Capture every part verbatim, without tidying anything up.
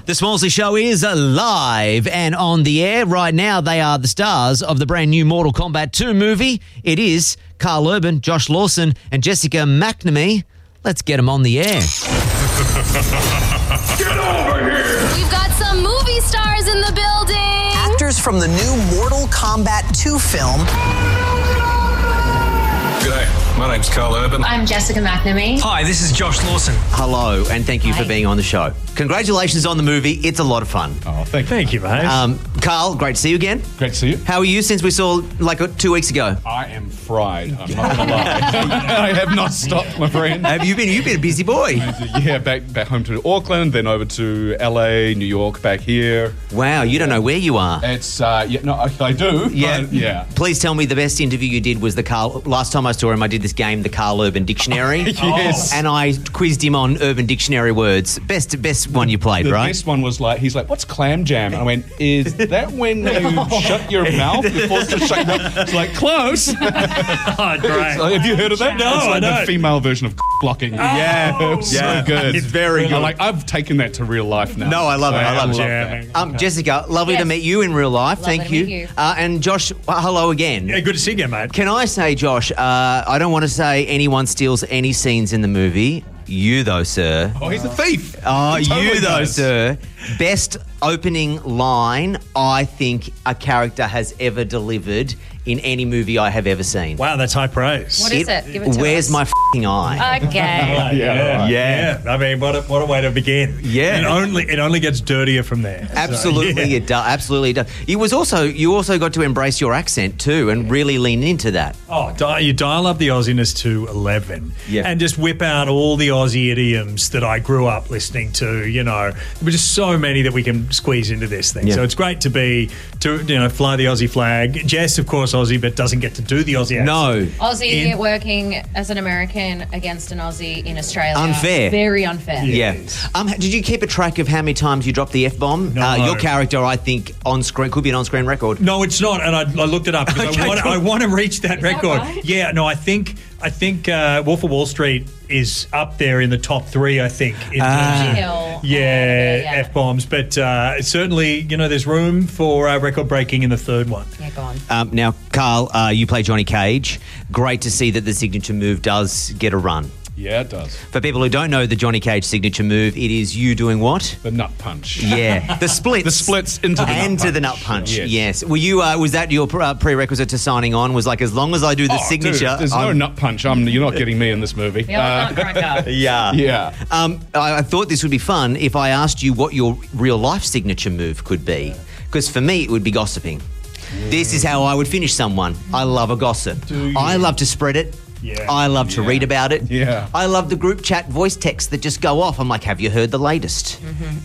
The Smallsy Show is live and on the air. Right now, they are the stars of the brand new Mortal Kombat two movie. It is Carl Urban, Josh Lawson, and Jessica McNamee. Let's get them on the air. Get over here! We've got some movie stars in the building. Actors from the new Mortal Kombat two film. G'day, my name's Carl Urban. I'm Jessica McNamee. Hi, this is Josh Lawson. Hello, and thank you Hi. for being on the show. Congratulations on the movie. It's a lot of fun. Oh, thank you. Thank you, mate. Um, Carl, great to see you again. Great to see you. How are you since we saw like uh, two weeks ago? I am fried. I'm not going to lie. I have not stopped, my friend. Have you been? You've been a busy boy. Yeah, back back home to Auckland, then over to L A, New York, back here. Wow, you don't know where you are. It's uh, yeah, no, I, I do. Yeah, but yeah. Please tell me the best interview you did was the Carl. Last time I saw him, I did this game, the Carl Urban Dictionary. Yes. And I quizzed him on Urban Dictionary words. Best, best one you played, The right? best one was like, he's like, "What's clam jam?" And I went, "Is that when you shut your mouth? You're forced to shut your mouth." It's like, close. oh, great. So, have you heard of that? No, it's like I the don't. female version of blocking. yeah, it was Yeah. so good. It's very I'm good. like, I've taken that to real life now. No, I love it. I love it. that. Um, Jessica, lovely Yes. to meet you in real life. Lovely Thank to you. meet you. Uh, and Josh, well, hello again. Yeah, good to see you again, mate. Can I say, Josh, uh, I don't want to say anyone steals any scenes in the movie. You, though, sir. Oh, he's a thief. Oh, He totally you, though, does. sir. Best opening line I think a character has ever delivered in any movie I have ever seen. Wow, that's high praise. What is it? Give it to Where's us. my f***ing eye? Okay. Yeah, Yeah. Yeah. yeah. I mean, what a, what a way to begin. Yeah. It only it only gets dirtier from there. So, Absolutely, yeah. it does. Absolutely, it does. It was also you also got to embrace your accent too, and really lean into that. Oh, di- you dial up the Aussiness to eleven, Yeah. and just whip out all the Aussie idioms that I grew up listening to. You know, there were just so many that we can squeeze into this thing. Yeah. So it's great to be to you know fly the Aussie flag. Jess, of course, Aussie, but doesn't get to do the Aussie accent. No, Aussie In- working as an American against an Aussie in Australia. Unfair. Very unfair. yeah. Yes. Um, did you keep a track of how many times you dropped the f bomb? No. Uh, your character, I think, on screen could be an on-screen record. No, it's not, and I, I looked it up because Okay, I, want, cool. I want to reach that Is that record. right? Yeah, no, I think I think uh, Wolf of Wall Street is up there in the top three. I think. In Ah. terms of- Hill. yeah, Yeah. f bombs, but uh, certainly you know there's room for uh, record breaking in the third one. Yeah, go on. Um, now, Carl, uh, you play Johnny Cage. Great to see that the signature move does get a run. Yeah, it does. For people who don't know the Johnny Cage signature move, it is you doing what? The nut punch. Yeah, the splits. The splits into the nut and to punch. the nut punch. Yes. Yes. Were you? Uh, was that your uh, prerequisite to signing on? Was like as long as I do the Oh, signature, dude, there's no I'm- nut punch. I'm, you're not getting me in this movie. The old Uh, nutcracker. Yeah. yeah. Um, I, I thought this would be fun if I asked you what your real life signature move could be, because for me it would be gossiping. This is how I would finish someone. I love a gossip. Do you? I love to spread it. Yeah. I love to Yeah. read about it. Yeah. I love the group chat voice texts that just go off. I'm like, have you heard the latest?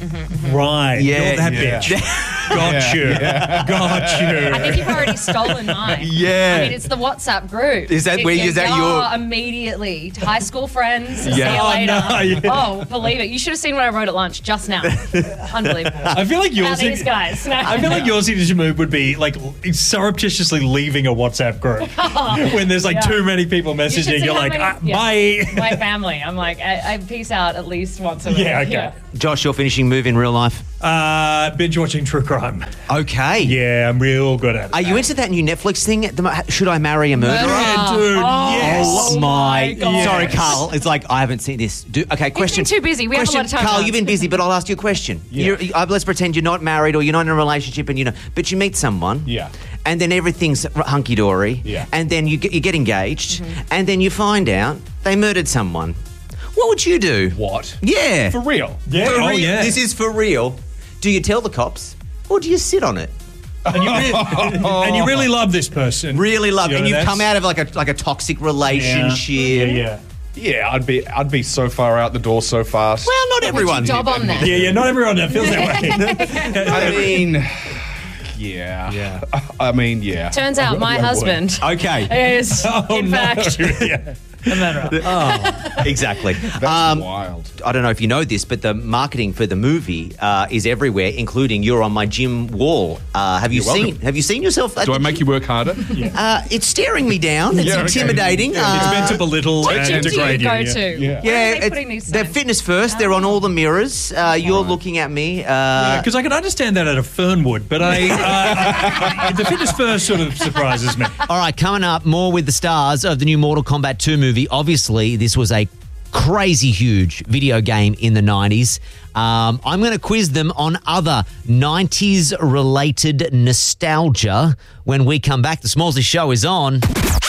Right. Yeah, You're that yeah. bitch. Got you. Got you. I think you've already stolen mine. Yeah. I mean, it's the WhatsApp group. Is that It- where- is that oh, your- immediately. High school friends. Yeah. See you Oh, later. no, yeah. Oh, believe it. You should have seen what I wrote at lunch just now. Unbelievable. I feel like Now yours. these guys. I feel like your signature move would be like surreptitiously leaving a WhatsApp group when there's like Yeah. too many people You should messaging. see You're how like, many- ah, yeah. bye. My family. I'm like, I, I peace out at least once a week. Yeah, okay. Josh, your finishing move in real life? Uh, binge watching true crime. Okay. Yeah, I'm real good at it. Are you into that new Netflix thing? The mo- Should I Marry a Murderer? Yeah, dude. Oh, yes. Oh my! God. Sorry, Carl. It's like I haven't seen this. Do, okay, question. too busy. We have a question, lot of time Carl, now. you've been busy, but I'll ask you a question. You're, uh, let's pretend you're not married or you're not in a relationship, and you know, but you meet someone. Yeah. And then everything's hunky dory. Yeah. And then you get, you get engaged, and then you find out they murdered someone. What would you do? What? Yeah. For real? Yeah. For Oh, real. yeah. This is for real. Do you tell the cops or do you sit on it? And you, really, and you really love this person. Really love, You know, and you've that's- come out of like a like a toxic Yeah. relationship. Yeah, yeah. Yeah, I'd be I'd be so far out the door so fast. Well, not everyone. Job on that. Yeah, yeah, not everyone feels that way. I mean, yeah. Yeah. I mean, yeah. Turns out my I would. husband Okay. is, Oh, in no. fact, yeah. A murderer. Oh, exactly. That's Um, wild. I don't know if you know this, but the marketing for the movie uh, is everywhere, including you're on my gym wall. Uh, have you You're seen? welcome. Have you seen yourself? At Do the I make gym? you work harder? Uh, it's staring me down. It's Yeah, okay. intimidating. Yeah, It's Uh, meant to belittle What and gym do you degrade you. go yeah. to? Yeah. Where yeah, are they it's- putting these they're signs? fitness first. They're on all the mirrors. Uh, you're looking at me. Uh, Because I could understand that out of Fernwood, but I, uh, the fitness first sort of surprises me. All right, coming up, more with the stars of the new Mortal Kombat two movie. Obviously, this was a crazy huge video game in the nineties. Um, I'm going to quiz them on other nineties related nostalgia when we come back. The Smallsy Show is on.